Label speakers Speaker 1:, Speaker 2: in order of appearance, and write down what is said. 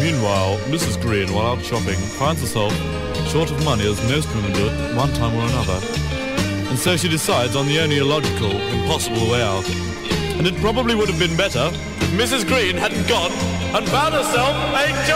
Speaker 1: Meanwhile, Mrs. Green, while out shopping, finds herself short of money, as most women do at one time or another. And so she decides on the only illogical, impossible way out. And it probably would have been better if Mrs. Green hadn't gone and found herself a job.